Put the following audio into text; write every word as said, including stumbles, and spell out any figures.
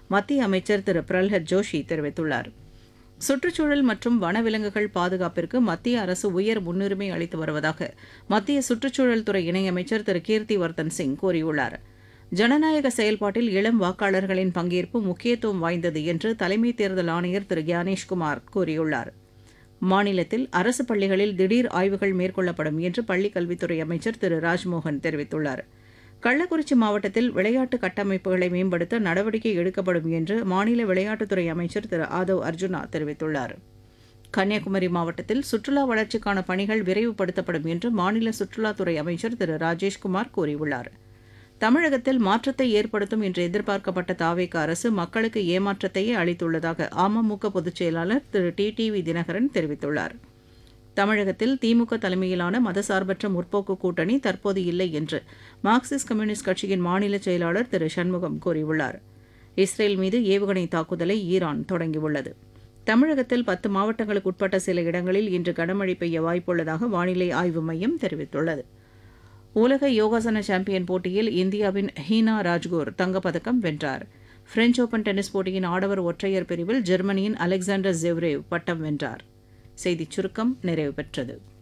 மத்திய அமைச்சர் திரு பிரல்ஹத் ஜோஷி தெரிவித்துள்ளார். சுற்றுச்சூழல் மற்றும் வனவிலங்குகள் பாதுகாப்பிற்கு மத்திய அரசு உயர் முன்னுரிமை அளித்து வருவதாக மத்திய சுற்றுச்சூழல் துறை இணையமைச்சர் திரு கீர்த்திவர்தன் சிங் கூறியுள்ளார். ஜனநாயக செயல்பாட்டில் இளம் வாக்காளர்களின் பங்கேற்பு முக்கியத்துவம் வாய்ந்தது என்று தலைமை தேர்தல் ஆணையர் திரு கியானேஷ்குமார் கூறியுள்ளார். மாநிலத்தில் அரசு பள்ளிகளில் திடீர் ஆய்வுகள் மேற்கொள்ளப்படும் என்று பள்ளிக் கல்வித்துறை அமைச்சர் திரு ராஜ்மோகன் தெரிவித்துள்ளார். கள்ளக்குறிச்சி மாவட்டத்தில் விளையாட்டு கட்டமைப்புகளை மேம்படுத்த நடவடிக்கை எடுக்கப்படும் என்று மாநில விளையாட்டுத்துறை அமைச்சர் திரு ஆதவ் அர்ஜுனா தெரிவித்துள்ளார். கன்னியாகுமரி மாவட்டத்தில் சுற்றுலா வளர்ச்சிக்கான பணிகள் விரைவுபடுத்தப்படும் என்று மாநில சுற்றுலாத்துறை அமைச்சர் திரு ராஜேஷ்குமார் கூறியுள்ளார். தமிழகத்தில் மாற்றத்தை ஏற்படுத்தும் என்று எதிர்பார்க்கப்பட்ட தாவேக அரசு மக்களுக்கு ஏமாற்றத்தையே அளித்துள்ளதாக அமமுக பொதுச் செயலாளர் திரு டி டிவி தினகரன் தெரிவித்துள்ளார். தமிழகத்தில் திமுக தலைமையிலான மதசார்பற்ற முற்போக்கு கூட்டணி தற்போது இல்லை என்று மார்க்சிஸ்ட் கம்யூனிஸ்ட் கட்சியின் மாநில செயலாளர் திரு சண்முகம் கூறியுள்ளார். இஸ்ரேல் மீது ஏவுகணை தாக்குதலை ஈரான் தொடங்கியுள்ளது. தமிழகத்தில் பத்து மாவட்டங்களுக்கு உட்பட்ட சில இடங்களில் இன்று கனமழை பெய்ய வாய்ப்புள்ளதாக வானிலை ஆய்வு மையம் தெரிவித்துள்ளது. உலக யோகாசன சாம்பியன் போட்டியில் இந்தியாவின் ஹீனா ராஜ்கோர் தங்கப்பதக்கம் வென்றார். பிரெஞ்ச் ஓபன் டென்னிஸ் போட்டியின் ஆடவர் ஒற்றையர் பிரிவில் ஜெர்மனியின் அலெக்சாண்டர் ஜெவ்ரேவ் பட்டம் வென்றார். செய்திச் சுருக்கம் நிறைவு பெற்றது.